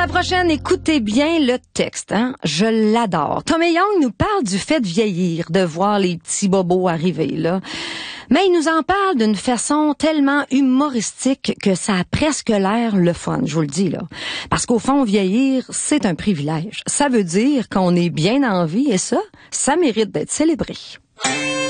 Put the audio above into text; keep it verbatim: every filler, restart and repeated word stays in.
la prochaine, écoutez bien le texte, hein. Je l'adore. Tommy Young nous parle du fait de vieillir, de voir les petits bobos arriver, là. Mais il nous en parle d'une façon tellement humoristique que ça a presque l'air le fun, je vous le dis, là. Parce qu'au fond, vieillir, c'est un privilège. Ça veut dire qu'on est bien en vie et ça, ça mérite d'être célébré.